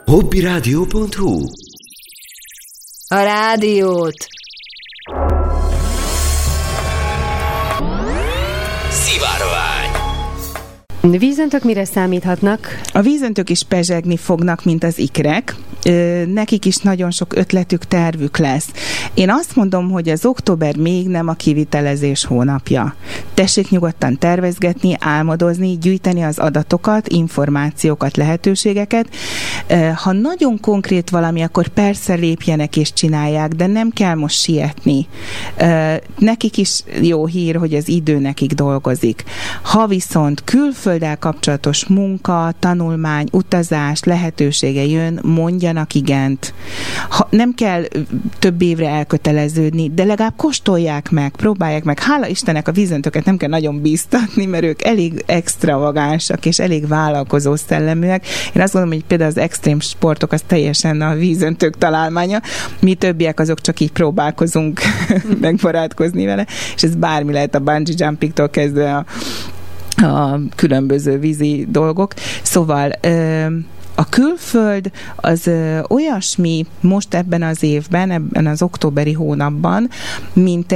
hobbiradio.hu. A rádiót. Szivárvány. Vízöntök mire számíthatnak? A vízöntök is pezsegni fognak, mint az ikrek. Nekik is nagyon sok ötletük, tervük lesz. Én azt mondom, hogy az október még nem a kivitelezés hónapja. Tessék nyugodtan tervezgetni, álmodozni, gyűjteni az adatokat, információkat, lehetőségeket. Ha nagyon konkrét valami, akkor persze lépjenek és csinálják, de nem kell most sietni. Nekik is jó hír, hogy az idő nekik dolgozik. Ha viszont külfölddel kapcsolatos munka, tanulmány, utazás lehetősége jön, mondjanak igent. Nem kell több évre elköteleződni, de legalább kóstolják meg, próbálják meg. Hála Istennek a vízöntöket nem kell nagyon bíztatni, mert ők elég extravagánsak és elég vállalkozó szelleműek. Én azt gondolom, hogy például az extrém sportok az teljesen a vízöntők találmánya. Mi többiek azok csak így próbálkozunk megbarátkozni vele, és ez bármi lehet, a bungee jumpingtól kezdve a különböző vízi dolgok. Szóval a külföld az olyasmi most ebben az évben, ebben az októberi hónapban, mint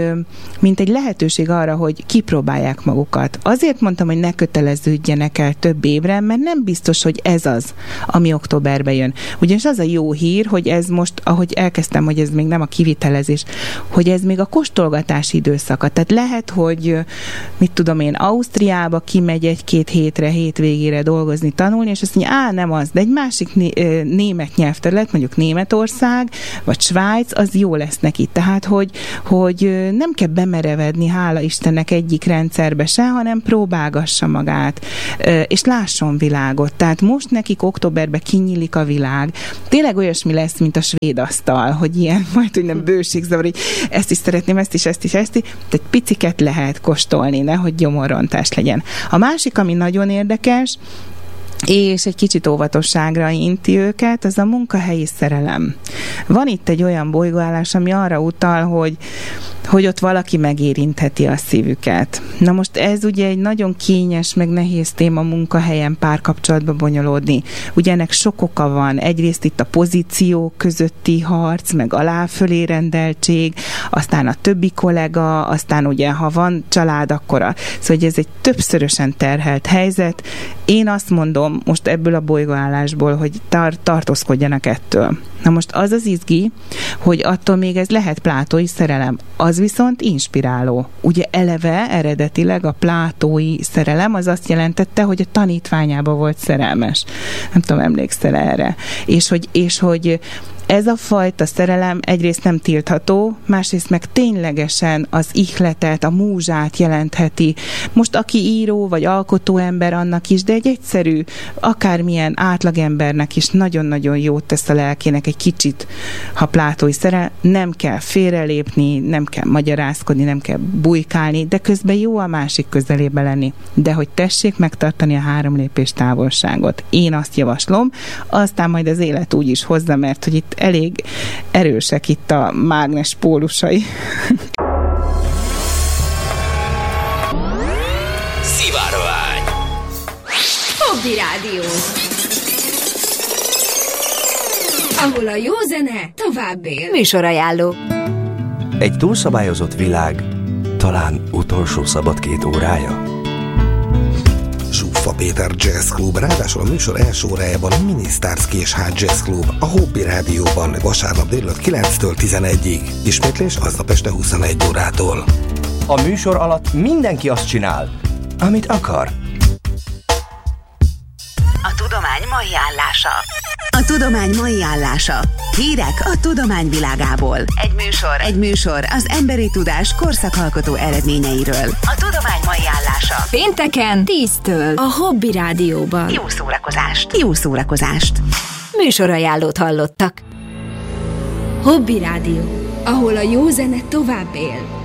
egy lehetőség arra, hogy kipróbálják magukat. Azért mondtam, hogy ne köteleződjenek el több évre, mert nem biztos, hogy ez az, ami októberben jön. Ugyanis az a jó hír, hogy ez most, ahogy elkezdtem, hogy ez még nem a kivitelezés, hogy ez még a kóstolgatási időszaka. Tehát lehet, hogy mit tudom én, Ausztriába kimegy egy-két hétvégére dolgozni, tanulni, és azt mondja, nem az, de egy másik német nyelvterület, mondjuk Németország, vagy Svájc, az jó lesz neki. Tehát, hogy nem kell bemerevedni, hála Istennek, egyik rendszerbe se, hanem próbálgassa magát, és lásson világot. Tehát most nekik októberben kinyílik a világ. Tényleg olyasmi lesz, mint a svéd asztal, hogy ilyen, majd, hogy nem bőségzavar, hogy ezt is szeretném, ezt is. Tehát piciket lehet kóstolni, nehogy gyomorrontás legyen. A másik, ami nagyon érdekes, és egy kicsit óvatosságra inti őket, az a munkahelyi szerelem. Van itt egy olyan bolygóállás, ami arra utal, hogy ott valaki megérintheti a szívüket. Na most ez ugye egy nagyon kényes, meg nehéz téma munkahelyen párkapcsolatba bonyolódni. Ugye ennek sok oka van. Egyrészt itt a pozíciók közötti harc, meg aláfölé rendeltség, aztán a többi kollega, aztán ugye, ha van család, akkor szóval ez egy többszörösen terhelt helyzet. Én azt mondom most ebből a bolygóállásból, hogy tartózkodjanak ettől. Na most az az izgi, hogy attól még ez lehet plátói szerelem. Az viszont inspiráló. Ugye eleve eredetileg a plátói szerelem az azt jelentette, hogy a tanítványába volt szerelmes. Nem tudom, emlékszel erre. És hogy ez a fajta szerelem egyrészt nem tiltható, másrészt meg ténylegesen az ihletet, a múzsát jelentheti. Most aki író vagy alkotó ember, annak is, de egy egyszerű, akármilyen átlagembernek is nagyon-nagyon jót tesz a lelkének egy kicsit, ha plátói szerelem. Nem kell félrelépni, nem kell magyarázkodni, nem kell bujkálni, de közben jó a másik közelébe lenni. De hogy tessék megtartani a 3 lépés távolságot. Én azt javaslom, aztán majd az élet úgy is hozza, mert hogy itt elég erősek itt a mágnes pólusai. Szivárvány. Hobby Rádió. Ahol a jó zene tovább él. Műsorajánló. Egy túlszabályozott világ, talán utolsó szabad 2 órája. Zsuffa Péter Jazz Club, ráadásul a műsor első órájában a Minisztárszki és Hard Jazz Club, a Hobby Rádióban vasárnap délután 9-től 11-ig. Ismétlés aznap este 21 órától. A műsor alatt mindenki azt csinál, amit akar. A tudomány mai állása. A tudomány mai állása. Hírek a tudomány világából. Egy műsor az emberi tudás korszakalkotó eredményeiről. A tudomány mai állása. Pénteken 10-től a Hobby Rádióban. Jó szórakozást. Műsorajánlót hallottak. Hobby Rádió, ahol a jó zene tovább él.